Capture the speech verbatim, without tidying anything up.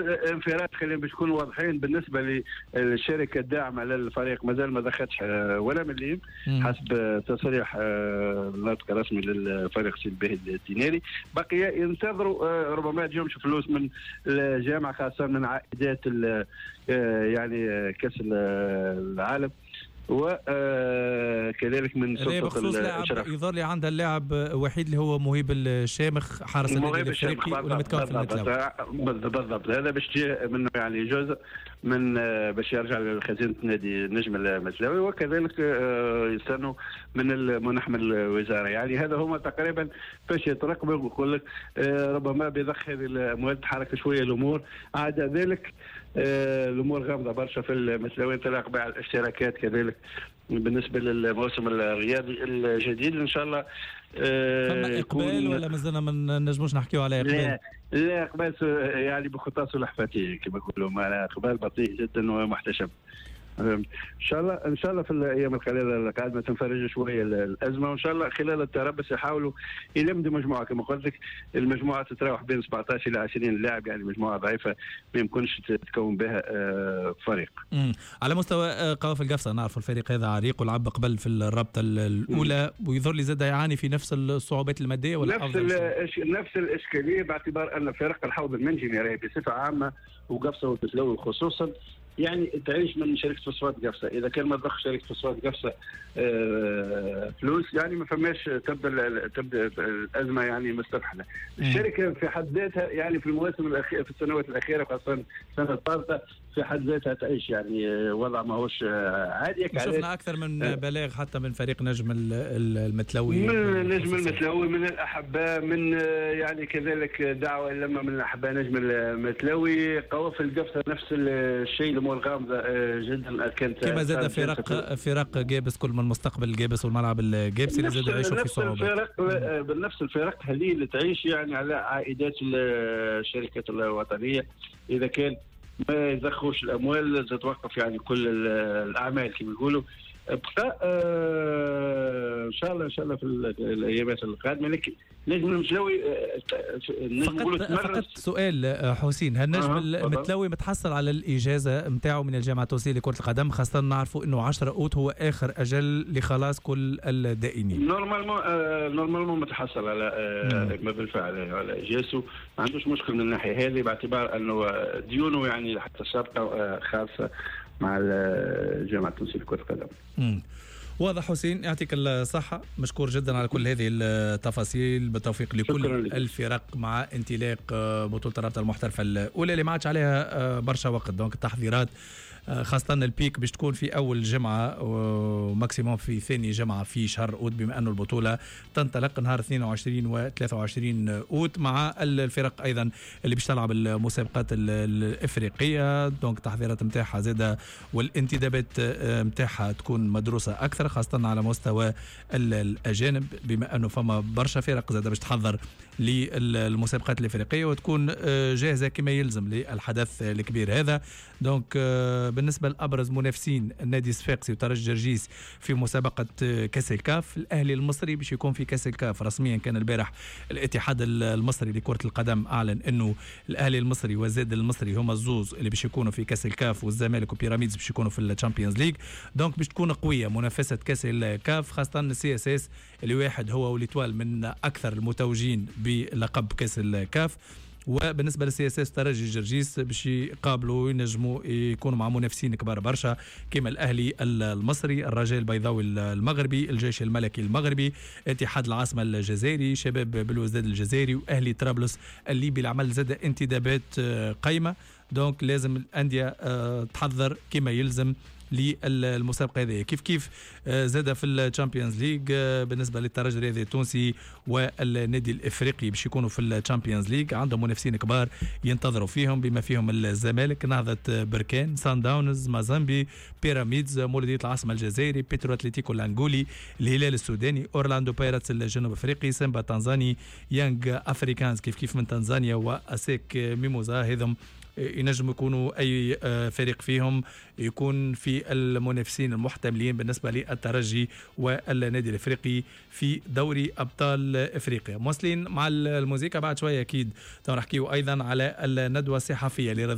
انفراد، خلينا باش نكونوا واضحين بالنسبه للشركه الداعمه للفريق مازال ما دخلتش ولا مليم حسب تصريح الناطق الرسمي للفريق سي الباهي الديناري. بقي ينتظروا ربما تجيهم فلوس من الجامعه خاصه من عائدات يعني كاس العالم وكذلك من سلطة الشرف. يظهر لي عندها اللاعب وحيد اللي هو مهيب الشامخ حارس النادي الافريقي ولا متكون في المتلوي بالضبط. هذا باش تجي منه يعني جزء من باش يرجع لخزينه نادي النجم المتلوي، وكذلك يستنوا من المنح من الوزاره. يعني هذا هما تقريبا باش يترقبوا ويقول لك ربما بضخ هذه الاموال تحرك شويه الامور. عدا ذلك الامور غامضه برشا في المتلوي، انطلاق بيع الاشتراكات كذلك بالنسبه للموسم الرياضي الجديد. ان شاء الله فما اقبال ولا مازلنا ما نجموش نحكيو على اقبال؟ لا لا اقبال يعني بخطى سلحفتي كما يقولوا، معناها اقبال بطيء جدا ومحتشم. ان شاء الله ان شاء الله في الايام القليله القادمه تنفرج شويه الازمه، وان شاء الله خلال التربص يحاولوا يلمدوا مجموعه كما قلت لك. المجموعه تتراوح بين سبعطاش الى عشرين لاعب، يعني مجموعه ضعيفه ما يمكنش تكون بها فريق. امم على مستوى قوافل قفصه نعرف الفريق هذا عريق ولعب قبل في الرابطه الاولى، ويظهر لي زاد يعاني في نفس الصعوبات الماديه ولا نفس الإش... نفس الاشكاليه، باعتبار ان فرق الحوض المنجمي راهي بصفه عامه وقفصه والتسلوي خصوصا يعني تعيش من شركه فوسفات قفصه. اذا كان ما ضخ شركه فوسفات قفصه آه فلوس يعني ما فماش تبدا تبدا الازمه يعني مستفحله. الشركه في حد ذاتها يعني في المواسم الاخيره في السنوات الاخيره خاصه السنه الفارطه في حد ذاتها تعيش يعني وضع ماهوش عادي. شفنا اكثر من بلاغ حتى من فريق نجم المتلوي، من نجم المتلوي من الاحباء، من يعني كذلك دعوه لما من الاحباء نجم المتلوي. قوافل قفصه نفس الشيء، الامور غامضه جدا كانت كما زاد فرق فرق جابس كل من مستقبل جابس والملعب الجابسي اللي زادوا يعيشوا في صعوبات. بالنفس الفرق هذه اللي تعيش يعني على عائدات الشركات الوطنيه. اذا كان ما يزخوش الاموال تتوقف يعني كل الاعمال كما يقولوا. بقى آه ان شاء الله ان شاء الله في الايامات القادمه. لكن نجم المتلوي نقولوا فقط سؤال حسين، هل نجم آه المتلوي متحصل على الاجازه نتاعو من الجامعه التونسيه لكره القدم، خاصه نعرفوا انه عشرة اوت هو اخر اجل لخلاص كل الدائنين؟ نورمالمون آه نورمالمون متحصل على آه ما بالفعل على اجازته، ما عندوش مشكل من الناحيه هذه، باعتبار انه ديونه يعني حتى سابقه آه خاصه مع الجامعة التونسية لكرة القدم. واضح حسين، يعطيك الصحة، مشكور جدا على كل هذه التفاصيل، بالتوفيق لكل الفرق مع انطلاق بطولة الرابطة المحترفة الأولى اللي ما عادش عليها برشا وقت. دونك التحضيرات خاصة البيك باش تكون في أول جمعة وماكسيموم في ثاني جمعة في شهر أوت، بما أنه البطولة تنطلق نهار اثنين وعشرين و ثلاثة وعشرين أوت مع الفرق أيضا اللي باش تلعب المسابقات الإفريقية. دونك التحضيرات متاعها زادة والانتدابات متاعها تكون مدروسة أكثر، خاصة على مستوى الأجانب، بما أنه فما برشا فرق زادة باش تحضر للمسابقات الإفريقية وتكون جاهزة كما يلزم للحدث الكبير هذا. دونك بالنسبة لأبرز منافسين النادي الصفاقسي وترجي جرجيس في مسابقة كأس الكاف، الأهلي المصري باش يكون في كأس الكاف رسميا. كان البارح الاتحاد المصري لكرة القدم أعلن أنه الأهلي المصري والزاد المصري هما الزوز اللي باش يكونوا في كأس الكاف، والزمالك وبيراميدز باش يكونوا في الشامبيونز ليج. دونك باش تكون قوية منافسة كأس الكاف، خاصة السي اس اس اللي واحد هو وليتوال من أكثر المتوجين بلقب كأس الكاف. وبالنسبه للسي اس اس ترجي جرجيس باش يقابلوا ينجموا يكونوا مع منافسين كبار برشا كما الاهلي المصري، الرجاء البيضاوي المغربي، الجيش الملكي المغربي، اتحاد العاصمه الجزائري، شباب بلوزداد الجزائري، واهلي طرابلس الليبي. العمل زاد انتدابات قايمه، دونك لازم الانديه تحضر كما يلزم للمسابقه هذه. كيف كيف زاد في الشامبيونز ليج بالنسبه للترجي الرياضي التونسي والنادي الافريقي باش يكونوا في الشامبيونز ليج، عندهم منافسين كبار ينتظروا فيهم بما فيهم الزمالك، نهضه بركان، سان داونز، مازامبي، بيراميدز، مولوديه العاصمه الجزائري، بيترو اتلتيكو الانغولي، الهلال السوداني، اورلاندو بايرتس الجنوب افريقي، سيمبا تنزاني، يانغ افريكانز كيف كيف من تنزانيا، واسيك ميموزا. هذم ينجم يكونوا أي فريق فيهم يكون في المنافسين المحتملين بالنسبة للترجي والنادي الإفريقي في دوري أبطال إفريقيا. مواصلين مع الموسيقى بعد شوية أكيد نحكيه أيضا على الندوة الصحفية